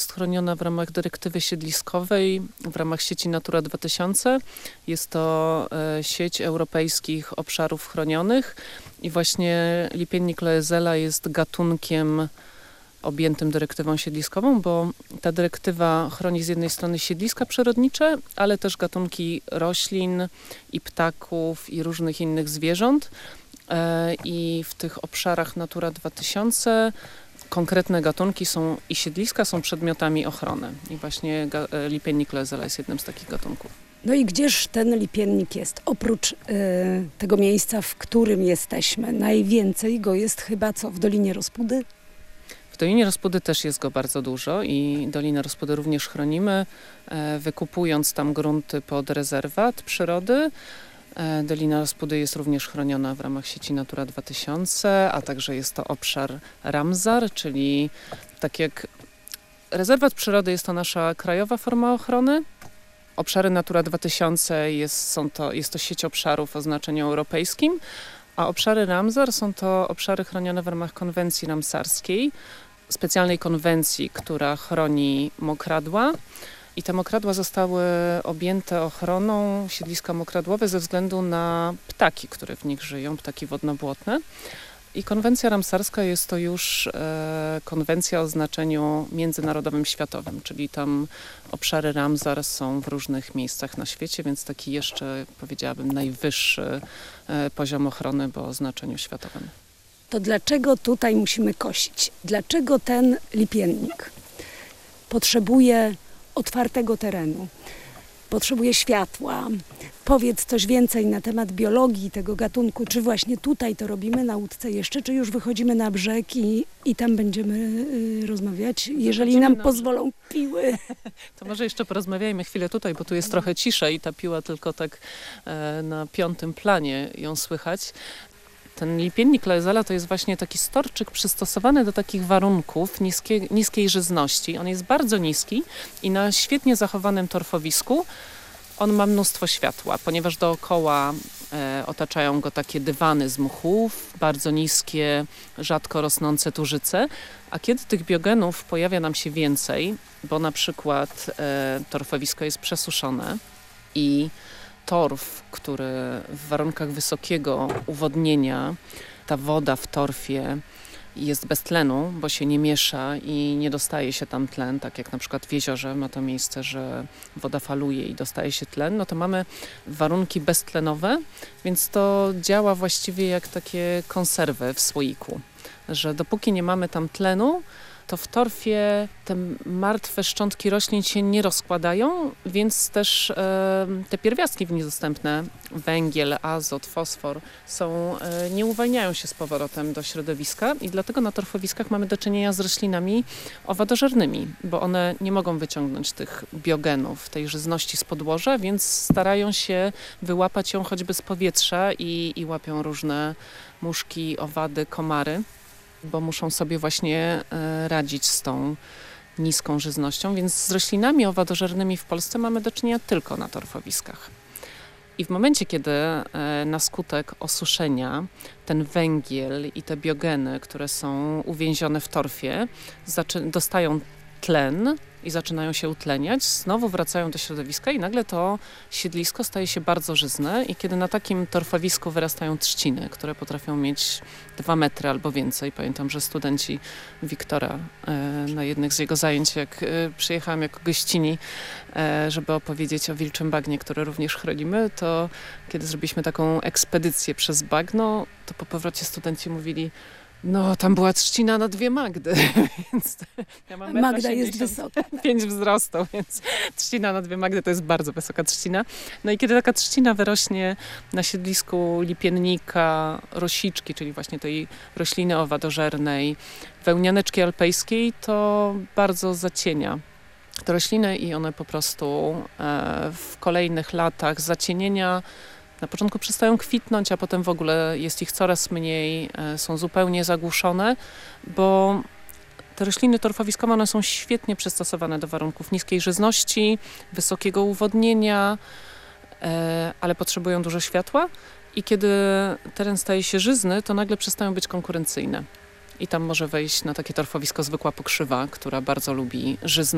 jest chroniona w ramach dyrektywy siedliskowej, w ramach sieci Natura 2000. Jest to sieć europejskich obszarów chronionych i właśnie lipiennik Loezela jest gatunkiem objętym dyrektywą siedliskową, bo ta dyrektywa chroni z jednej strony siedliska przyrodnicze, ale też gatunki roślin i ptaków i różnych innych zwierząt. I w tych obszarach Natura 2000 konkretne gatunki są i siedliska są przedmiotami ochrony. I właśnie lipiennik Loezela jest jednym z takich gatunków. No i gdzież ten lipiennik jest? Oprócz tego miejsca, w którym jesteśmy, najwięcej go jest chyba w Dolinie Rospudy? W Dolinie Rospudy też jest go bardzo dużo i Dolinę Rospudy również chronimy, wykupując tam grunty pod rezerwat przyrody. Dolina Rospudy jest również chroniona w ramach sieci Natura 2000, a także jest to obszar Ramsar, czyli tak jak rezerwat przyrody jest to nasza krajowa forma ochrony. Obszary Natura 2000 jest to sieć obszarów o znaczeniu europejskim, a obszary Ramsar są to obszary chronione w ramach konwencji ramsarskiej, specjalnej konwencji, która chroni mokradła. I te mokradła zostały objęte ochroną, siedliska mokradłowe, ze względu na ptaki, które w nich żyją, ptaki wodnobłotne. I konwencja ramsarska jest to już konwencja o znaczeniu międzynarodowym, światowym, czyli tam obszary Ramsar są w różnych miejscach na świecie, więc taki jeszcze, powiedziałabym, najwyższy poziom ochrony, bo o znaczeniu światowym. To dlaczego tutaj musimy kosić? Dlaczego ten lipiennik potrzebuje otwartego terenu, potrzebuje światła? Powiedz coś więcej na temat biologii tego gatunku. Czy właśnie tutaj to robimy na łódce jeszcze, czy już wychodzimy na brzeg i tam będziemy rozmawiać, jeżeli nam pozwolą piły? To może jeszcze porozmawiajmy chwilę tutaj, bo tu jest trochę ciszej i ta piła tylko tak na 5. planie ją słychać. Ten lipiennik Loezela to jest właśnie taki storczyk przystosowany do takich warunków niskiej żyzności. On jest bardzo niski i na świetnie zachowanym torfowisku on ma mnóstwo światła, ponieważ dookoła otaczają go takie dywany z mchów, bardzo niskie, rzadko rosnące turzyce, a kiedy tych biogenów pojawia nam się więcej, bo na przykład torfowisko jest przesuszone i torf, który w warunkach wysokiego uwodnienia, ta woda w torfie jest bez tlenu, bo się nie miesza i nie dostaje się tam tlen, tak jak na przykład w jeziorze ma to miejsce, że woda faluje i dostaje się tlen, no to mamy warunki beztlenowe, więc to działa właściwie jak takie konserwy w słoiku, że dopóki nie mamy tam tlenu, to w torfie te martwe szczątki roślin się nie rozkładają, więc też te pierwiastki w nich dostępne, węgiel, azot, fosfor, nie uwalniają się z powrotem do środowiska i dlatego na torfowiskach mamy do czynienia z roślinami owadożernymi, bo one nie mogą wyciągnąć tych biogenów, tej żyzności z podłoża, więc starają się wyłapać ją choćby z powietrza i łapią różne muszki, owady, komary, bo muszą sobie właśnie radzić z tą niską żyznością, więc z roślinami owadożernymi w Polsce mamy do czynienia tylko na torfowiskach. I w momencie, kiedy na skutek osuszenia ten węgiel i te biogeny, które są uwięzione w torfie, dostają tlen i zaczynają się utleniać, znowu wracają do środowiska i nagle to siedlisko staje się bardzo żyzne i kiedy na takim torfowisku wyrastają trzciny, które potrafią mieć 2 metry albo więcej. Pamiętam, że studenci Wiktora na jednych z jego zajęć, jak przyjechałam jako gościni, żeby opowiedzieć o wilczym bagnie, które również chronimy, to kiedy zrobiliśmy taką ekspedycję przez bagno, to po powrocie studenci mówili: no, tam była trzcina na 2 Magdy, więc ja mam Magda jest wysoka. 5 wzrostu, więc trzcina na 2 Magdy to jest bardzo wysoka trzcina. No i kiedy taka trzcina wyrośnie na siedlisku lipiennika, rosiczki, czyli właśnie tej rośliny owadożernej, wełnianeczki alpejskiej, to bardzo zacienia te rośliny i one po prostu w kolejnych latach zacienienia na początku przestają kwitnąć, a potem w ogóle jest ich coraz mniej, są zupełnie zagłuszone, bo te rośliny torfowiskowe, one są świetnie przystosowane do warunków niskiej żyzności, wysokiego uwodnienia, ale potrzebują dużo światła i kiedy teren staje się żyzny, to nagle przestają być konkurencyjne. I tam może wejść na takie torfowisko zwykła pokrzywa, która bardzo lubi żyzność.